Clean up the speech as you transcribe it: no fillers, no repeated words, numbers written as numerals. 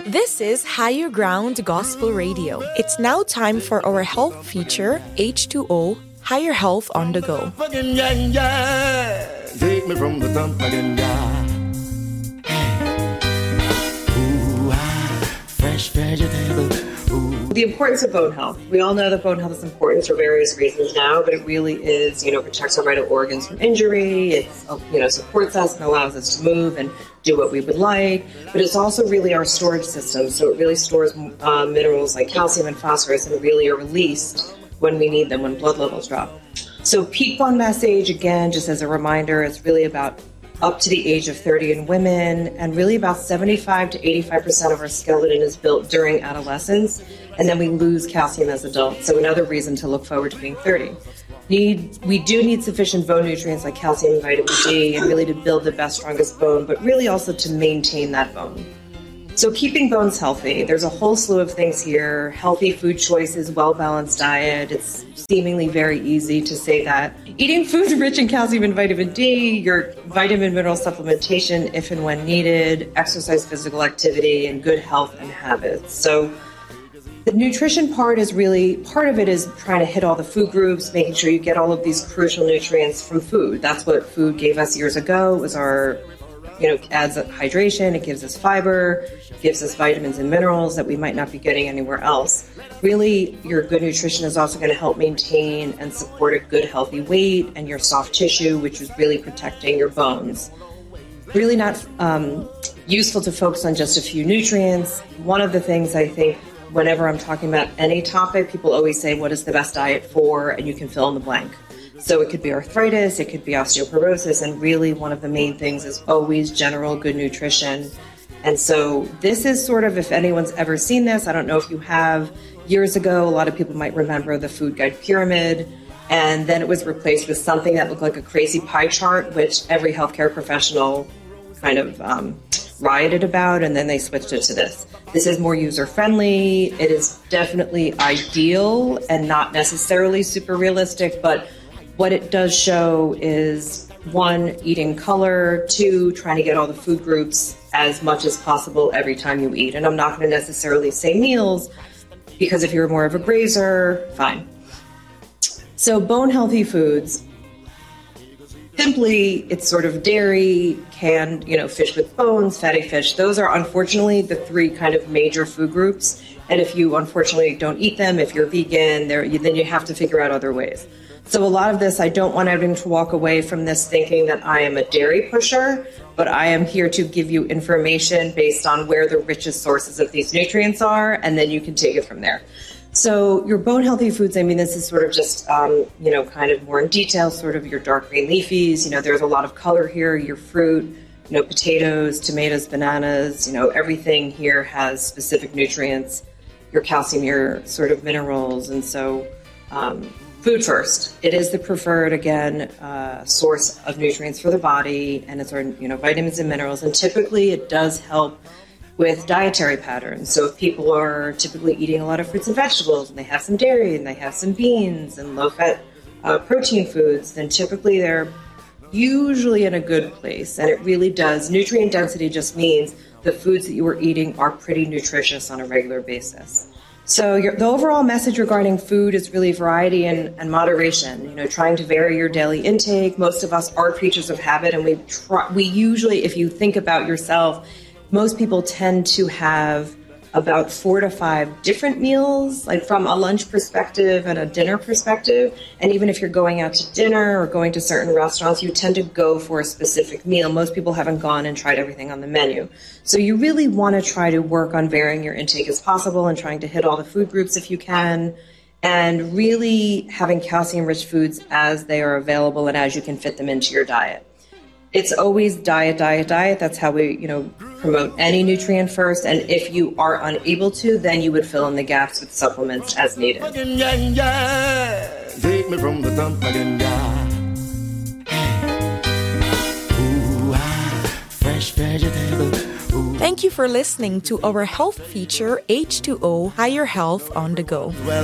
This is Higher Ground Gospel Radio. It's now time for our health feature, H2O, Higher Health on the Go. Take me from the top again, fresh vegetable. The importance of bone health. We all know that bone health is important for various reasons now, but it really is, protects our vital organs from injury. It, supports us and allows us to move and do what we would like. But it's also really our storage system. So it really stores minerals like calcium and phosphorus and really are released when we need them, when blood levels drop. So peak bone mass age, again, just as a reminder, is really about up to the age of 30 in women, and really about 75 to 85% of our skeleton is built during adolescence, and then we lose calcium as adults. So another reason to look forward to being 30. We do need sufficient bone nutrients like calcium and vitamin D, and really to build the best, strongest bone, but really also to maintain that bone. So keeping bones healthy, there's a whole slew of things here. Healthy food choices, well-balanced diet. It's seemingly very easy to say that. Eating food rich in calcium and vitamin D, your vitamin mineral supplementation if and when needed, exercise, physical activity, and good health and habits. So the nutrition part is really, part of it is trying to hit all the food groups, making sure you get all of these crucial nutrients from food. That's what food gave us years ago. It was our adds hydration, it gives us fiber, it gives us vitamins and minerals that we might not be getting anywhere else. Really, your good nutrition is also going to help maintain and support a good healthy weight and your soft tissue, which is really protecting your bones. Really not useful to focus on just a few nutrients. One of the things I think whenever I'm talking about any topic, people always say, what is the best diet for? And you can fill in the blank. So it could be arthritis, it could be osteoporosis, and really one of the main things is always general good nutrition. And so this is sort of, if anyone's ever seen this, I don't know if you have, years ago, a lot of people might remember the food guide pyramid, and then it was replaced with something that looked like a crazy pie chart, which every healthcare professional kind of rioted about, and then they switched it to this. This is more user-friendly. It is definitely ideal and not necessarily super realistic, but what it does show is, one, eating color, two, trying to get all the food groups as much as possible every time you eat. And I'm not going to necessarily say meals, because if you're more of a grazer, fine. So bone healthy foods, simply, it's sort of dairy, canned, fish with bones, fatty fish. Those are unfortunately the three kind of major food groups. And if you unfortunately don't eat them, if you're vegan, then you have to figure out other ways. So a lot of this, I don't want everyone to walk away from this thinking that I am a dairy pusher, but I am here to give you information based on where the richest sources of these nutrients are, and then you can take it from there. So your bone healthy foods, this is sort of just, kind of more in detail, sort of your dark green leafies. There's a lot of color here, your fruit, potatoes, tomatoes, bananas, everything here has specific nutrients, your calcium, your sort of minerals, and so food first. It is the preferred, again, source of nutrients for the body, and it's our, vitamins and minerals. And typically, it does help with dietary patterns. So if people are typically eating a lot of fruits and vegetables, and they have some dairy, and they have some beans and low-fat protein foods, then typically they're usually in a good place. And it really does. Nutrient density just means the foods that you are eating are pretty nutritious on a regular basis. So the overall message regarding food is really variety and moderation, trying to vary your daily intake. Most of us are creatures of habit, and we usually, if you think about yourself, most people tend to have about 4 to 5 different meals, like from a lunch perspective and a dinner perspective. And even if you're going out to dinner or going to certain restaurants, you tend to go for a specific meal. Most people haven't gone and tried everything on the menu. So you really want to try to work on varying your intake as possible and trying to hit all the food groups if you can, and really having calcium-rich foods as they are available and as you can fit them into your diet. It's always diet. That's how we, promote any nutrient first. And if you are unable to, then you would fill in the gaps with supplements as needed. Take me from the top again, fresh vegetable. Thank you for listening to our health feature, H2O, Higher Health on the Go.